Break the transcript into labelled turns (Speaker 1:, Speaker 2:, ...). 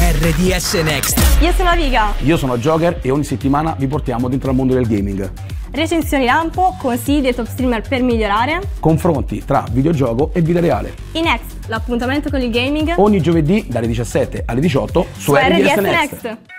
Speaker 1: RDS Next.
Speaker 2: Io sono Viga.
Speaker 3: Io sono Joker e ogni settimana vi portiamo dentro al mondo del gaming.
Speaker 2: Recensioni lampo, consigli dei top streamer per migliorare.
Speaker 3: Confronti tra videogioco e vita reale.
Speaker 2: Next, l'appuntamento con il gaming.
Speaker 3: Ogni giovedì dalle 17 alle 18 su RDS Next.